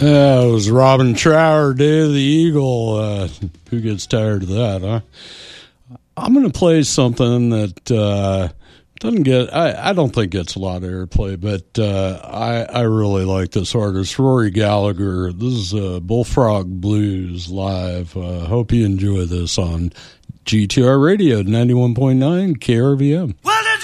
It was Robin Trower, Day of the Eagle. Who gets tired of that, huh? I'm going to play something that doesn't get, I don't think gets a lot of airplay, but I really like this artist, Rory Gallagher. This is Bullfrog Blues live. Hope you enjoy this on GTR Radio 91.9 KRVM. What?